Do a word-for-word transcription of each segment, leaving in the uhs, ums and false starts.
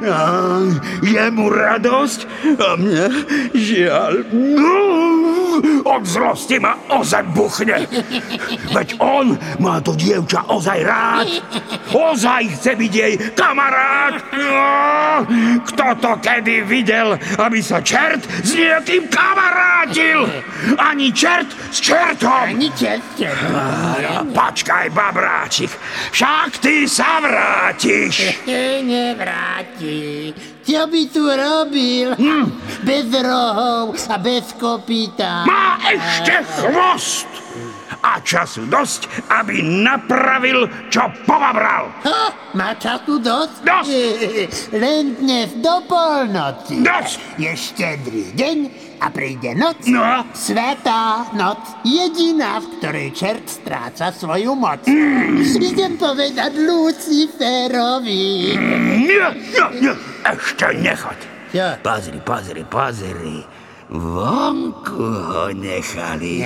A je mu radosť a mne žiaľ. No, od zlosti ma ozaj buchne. Veď on má to dievča ozaj rád. Ozaj chce byť jej kamarát. No, kto to kedy videl, aby sa čert s niekým kamarátil? Ani čert s čertom. Ani čert s čertom. No, počkaj, babráčik, však ty sa vrátiš. Nevráti. Čo by tu robil? Hm. Bez rohov a bez kopýta. Má ešte chvost a času dosť, aby napravil, čo povabral. Ha, má času dosť? Dosť. Len dnes do polnoci. Dosť. Je štedrý deň a príde noc. No? Svätá noc. Jediná, v ktorej čert stráca svoju moc. Mm. Idem povedať Luciferovi. Mm, nie, nie, nie. Ešte nechoď. Čo? Pozri, pozri, pozri. Vonku ho nechali.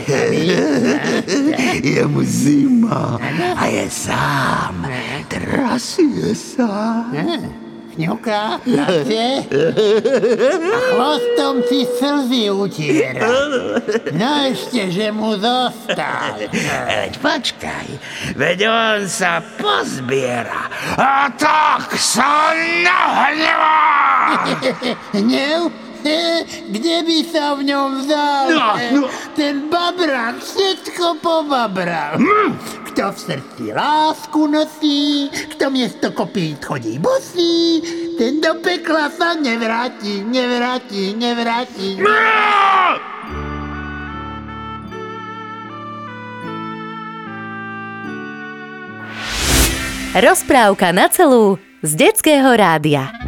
Je mu zima a je sám. Trasie sa. Ňuka, práce a chvostom si slzy utiera. No ešte, že mu zostal. Veď počkaj, veď on sa pozbiera a tak sa nahnevá. Hnev? Kde by sa v ňom vzal? No, no. Ten babrák všetko pobabral. Hm. Kto v srdci lásku nosí, kto miesto kopít chodí bosý, ten do pekla sa nevráti, nevráti, nevráti. No! Rozprávka na celú z Detského rádia.